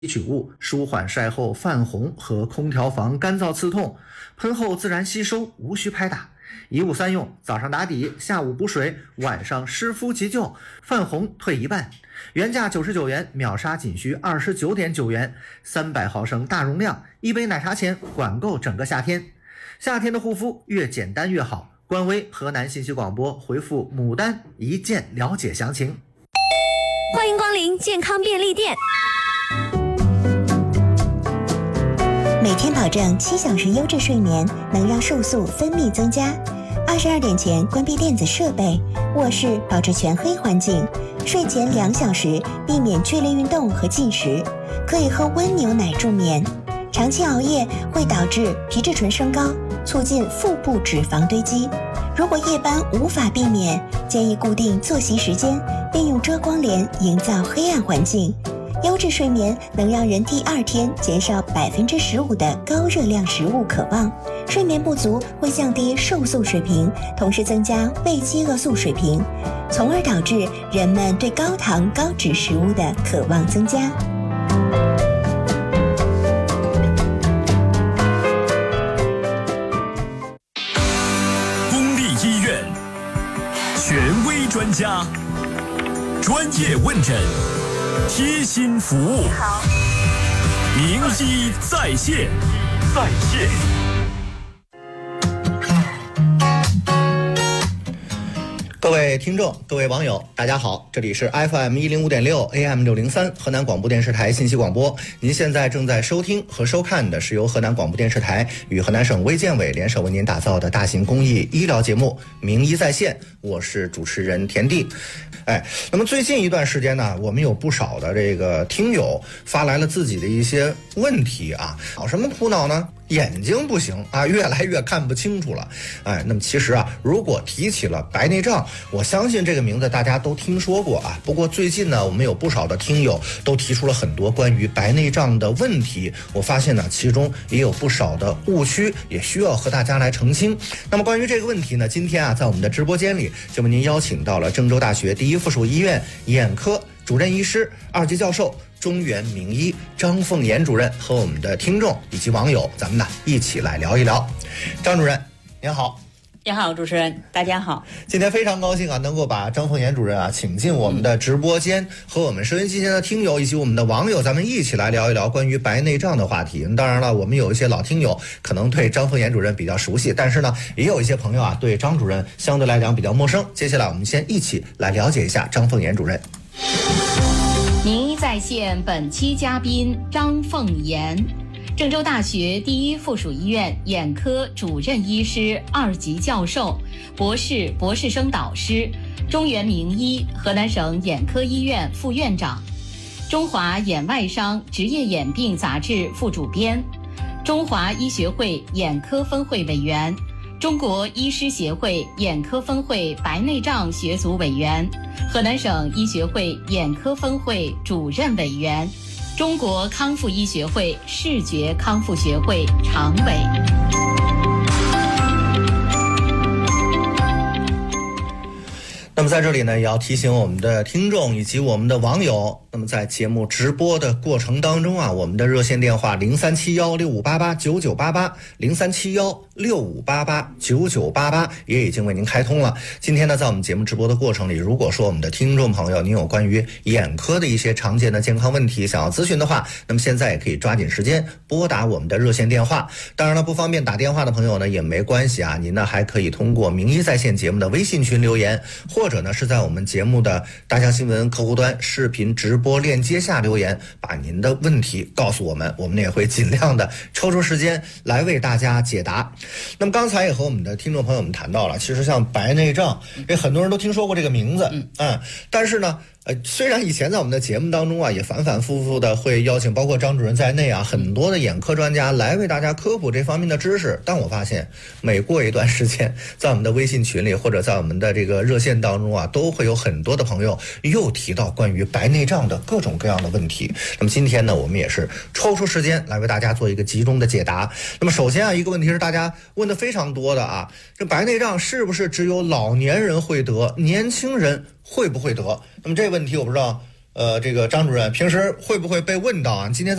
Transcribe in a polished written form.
提取物，舒缓晒后泛红和空调房干燥刺痛，喷后自然吸收，无需拍打。一物三用，早上打底，下午补水，晚上湿敷急救，泛红退一半。原价99元，秒杀仅需29.9元，300毫升大容量，一杯奶茶钱管够整个夏天。夏天的护肤越简单越好。官微河南信息广播回复牡丹一键了解详情。 欢迎光临健康便利店。 每天保证7小时优质睡眠，能让瘦素分泌增加。22点前关闭电子设备，卧室保持全黑环境，睡前2小时避免剧烈运动和进食，可以喝温牛奶助眠。长期熬夜会导致皮质醇升高，促进腹部脂肪堆积。如果夜班无法避免，建议固定作息时间，并用遮光帘营造黑暗环境。优质睡眠能让人第2天减少15%的高热量食物渴望，睡眠不足会降低瘦素水平，同时增加胃饥饿素水平，从而导致人们对高糖高脂食物的渴望增加。 公立医院，权威专家，专业问诊，贴心服务，名医在线。 各位听众，各位网友，大家好，这里是 FM 105.6 AM 603河南广播电视台信息广播。您现在正在收听和收看的是由河南广播电视台与河南省卫健委联手为您打造的大型公益医疗节目《名医在线》，我是主持人田地。那么最近一段时间呢，我们有不少的这个听友发来了自己的一些问题啊，有什么苦恼呢？眼睛不行啊，越来越看不清楚了。那么其实啊，如果提起了白内障，我相信这个名字大家都听说过啊。不过最近呢，我们有不少的听友都提出了很多关于白内障的问题，我发现呢，其中也有不少的误区，也需要和大家来澄清。那么关于这个问题呢，今天啊，在我们的直播间里就为您邀请到了郑州大学第一附属医院眼科主任医师、2级教授、中原名医张凤岩主任和我们的听众以及网友，咱们呢一起来聊一聊。张主任您好。 您好，主持人，大家好。 今天非常高兴啊，能够把张凤岩主任啊请进我们的直播间，和我们收音机前的听友以及我们的网友，咱们一起来聊一聊关于白内障的话题。当然了，我们有一些老听友可能对张凤岩主任比较熟悉，但是呢，也有一些朋友啊对张主任相对来讲比较陌生。接下来我们先一起来了解一下张凤岩主任。 名医在线本期嘉宾张凤岩，郑州大学第一附属医院眼科主任医师、2级教授、博士、博士生导师，中原名医，河南省眼科医院副院长，中华眼外伤职业眼病杂志副主编，中华医学会眼科分会委员，中国医师协会眼科分会白内障学组委员，河南省医学会眼科分会主任委员，中国康复医学会视觉康复学会常委。 那么在这里呢，也要提醒我们的听众以及我们的网友，那么在节目直播的过程当中啊，我们的热线电话037165889988 037165889988也已经为您开通了。今天呢，在我们节目直播的过程里，如果说我们的听众朋友您有关于眼科的一些常见的健康问题想要咨询的话，那么现在也可以抓紧时间拨打我们的热线电话。当然了，不方便打电话的朋友呢也没关系啊，您呢还可以通过名医在线节目的微信群留言，或者呢是在我们节目的大象新闻客户端视频直播链接下留言，把您的问题告诉我们，我们也会尽量的抽出时间来为大家解答。那么刚才也和我们的听众朋友们谈到了，其实像白内障，这很多人都听说过这个名字，但是呢虽然以前在我们的节目当中啊，也反反复复的会邀请包括张主任在内啊，很多的眼科专家来为大家科普这方面的知识，但我发现每过一段时间，在我们的微信群里或者在我们的这个热线当中啊，都会有很多的朋友又提到关于白内障的各种各样的问题。那么今天呢，我们也是抽出时间来为大家做一个集中的解答。那么首先啊，一个问题是大家问的非常多的啊，这白内障是不是只有老年人会得，年轻人会不会得？那么这个问题我不知道这个张主任平时会不会被问到啊？今天